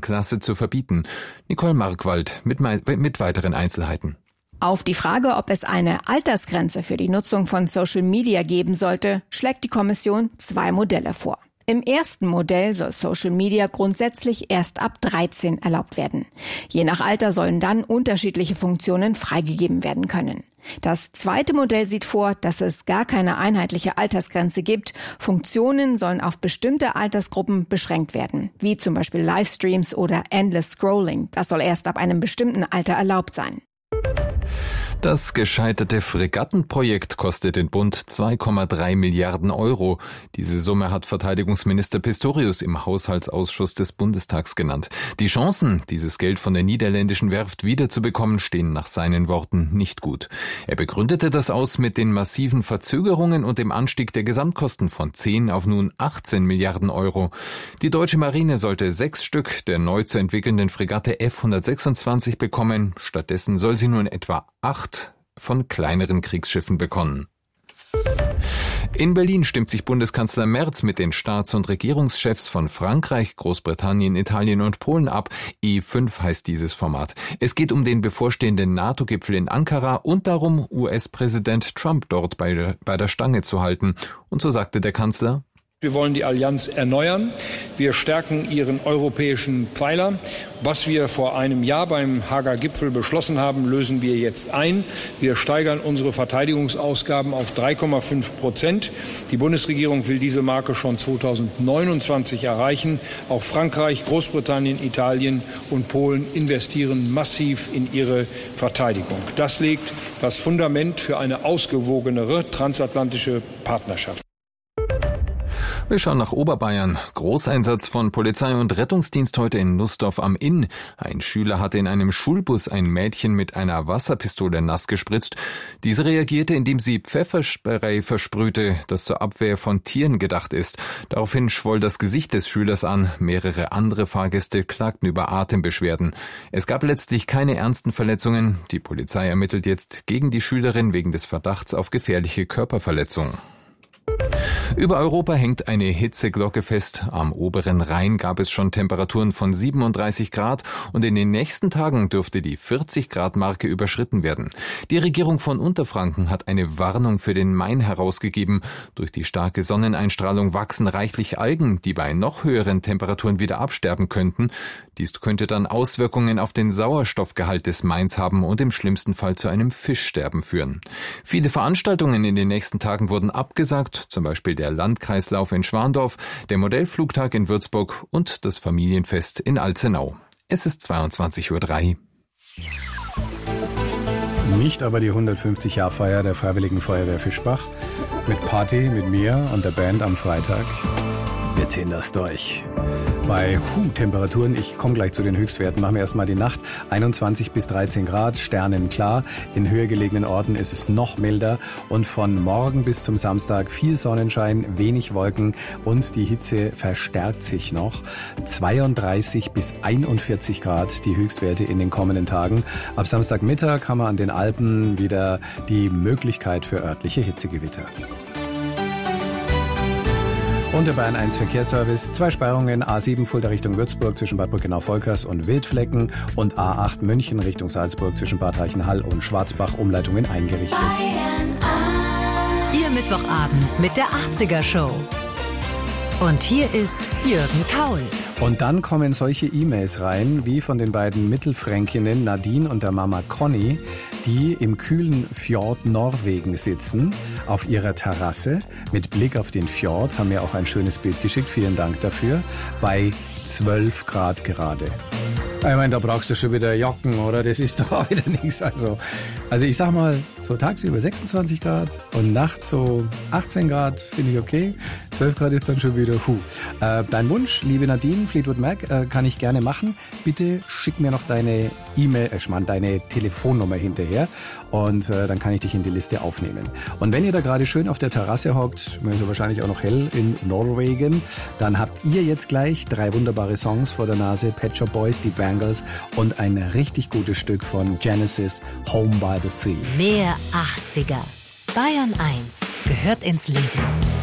Klasse zu verbieten. Nicole Markwald mit weiteren Einzelheiten. Auf die Frage, ob es eine Altersgrenze für die Nutzung von Social Media geben sollte, schlägt die Kommission 2 Modelle vor. Im ersten Modell soll Social Media grundsätzlich erst ab 13 erlaubt werden. Je nach Alter sollen dann unterschiedliche Funktionen freigegeben werden können. Das zweite Modell sieht vor, dass es gar keine einheitliche Altersgrenze gibt. Funktionen sollen auf bestimmte Altersgruppen beschränkt werden, wie zum Beispiel Livestreams oder Endless Scrolling. Das soll erst ab einem bestimmten Alter erlaubt sein. Das gescheiterte Fregattenprojekt kostet den Bund 2,3 Milliarden Euro. Diese Summe hat Verteidigungsminister Pistorius im Haushaltsausschuss des Bundestags genannt. Die Chancen, dieses Geld von der niederländischen Werft wiederzubekommen, stehen nach seinen Worten nicht gut. Er begründete das aus mit den massiven Verzögerungen und dem Anstieg der Gesamtkosten von 10 auf nun 18 Milliarden Euro. Die deutsche Marine sollte 6 Stück der neu zu entwickelnden Fregatte F-126 bekommen. Stattdessen soll sie nun etwa 8 von kleineren Kriegsschiffen bekommen. In Berlin stimmt sich Bundeskanzler Merz mit den Staats- und Regierungschefs von Frankreich, Großbritannien, Italien und Polen ab. E5 heißt dieses Format. Es geht um den bevorstehenden NATO-Gipfel in Ankara und darum, US-Präsident Trump dort bei der Stange zu halten. Und so sagte der Kanzler: Wir wollen die Allianz erneuern. Wir stärken ihren europäischen Pfeiler. Was wir vor einem Jahr beim Haager Gipfel beschlossen haben, lösen wir jetzt ein. Wir steigern unsere Verteidigungsausgaben auf 3,5%. Die Bundesregierung will diese Marke schon 2029 erreichen. Auch Frankreich, Großbritannien, Italien und Polen investieren massiv in ihre Verteidigung. Das legt das Fundament für eine ausgewogenere transatlantische Partnerschaft. Wir schauen nach Oberbayern. Großeinsatz von Polizei und Rettungsdienst heute in Nussdorf am Inn. Ein Schüler hatte in einem Schulbus ein Mädchen mit einer Wasserpistole nass gespritzt. Diese reagierte, indem sie Pfefferspray versprühte, das zur Abwehr von Tieren gedacht ist. Daraufhin schwoll das Gesicht des Schülers an. Mehrere andere Fahrgäste klagten über Atembeschwerden. Es gab letztlich keine ernsten Verletzungen. Die Polizei ermittelt jetzt gegen die Schülerin wegen des Verdachts auf gefährliche Körperverletzung. Über Europa hängt eine Hitzeglocke fest. Am oberen Rhein gab es schon Temperaturen von 37 Grad und in den nächsten Tagen dürfte die 40-Grad-Marke überschritten werden. Die Regierung von Unterfranken hat eine Warnung für den Main herausgegeben. Durch die starke Sonneneinstrahlung wachsen reichlich Algen, die bei noch höheren Temperaturen wieder absterben könnten. Dies könnte dann Auswirkungen auf den Sauerstoffgehalt des Mains haben und im schlimmsten Fall zu einem Fischsterben führen. Viele Veranstaltungen in den nächsten Tagen wurden abgesagt, zum Beispiel der Landkreislauf in Schwandorf, der Flugtag in Würzburg und das Familienfest in Alzenau. Es ist 22:03 Uhr. Nicht aber die 150-Jahr-Feier der Freiwilligen Feuerwehr Fischbach mit Party mit mir und der Band am Freitag. Wir ziehen das durch. Bei Temperaturen, ich komme gleich zu den Höchstwerten, machen wir erstmal die Nacht, 21 bis 13 Grad, sternenklar. In höher gelegenen Orten ist es noch milder und von morgen bis zum Samstag viel Sonnenschein, wenig Wolken und die Hitze verstärkt sich noch. 32 bis 41 Grad die Höchstwerte in den kommenden Tagen. Ab Samstagmittag haben wir an den Alpen wieder die Möglichkeit für örtliche Hitzegewitter. Und der Bayern 1 Verkehrsservice, 2 Sperrungen, A7 Fulda Richtung Würzburg zwischen Bad Brückenau-Volkers und Wildflecken und A8 München Richtung Salzburg zwischen Bad Reichenhall und Schwarzbach Umleitungen eingerichtet. Ihr Mittwochabend mit der 80er Show. Und hier ist Jürgen Kaul. Und dann kommen solche E-Mails rein, wie von den beiden Mittelfränkinnen Nadine und der Mama Conny, die im kühlen Fjord Norwegen sitzen, auf ihrer Terrasse, mit Blick auf den Fjord, haben mir auch ein schönes Bild geschickt, vielen Dank dafür, bei 12 Grad gerade. Ich meine, da brauchst du schon wieder Jacken, oder? Das ist doch auch wieder nichts. Also ich sag mal, so tagsüber 26 Grad und nachts so 18 Grad finde ich okay. 12 Grad ist dann schon wieder Dein Wunsch, liebe Nadine, Fleetwood Mac, kann ich gerne machen. Bitte schick mir noch deine E-Mail, deine Telefonnummer hinterher und dann kann ich dich in die Liste aufnehmen. Und wenn ihr da gerade schön auf der Terrasse hockt, ist ja wahrscheinlich auch noch hell in Norwegen, dann habt ihr jetzt gleich 3 wunderbare Songs vor der Nase, Pet Shop Boys, die Bangles und ein richtig gutes Stück von Genesis, Home by the Sea. Mehr 80er. Bayern 1 gehört ins Leben.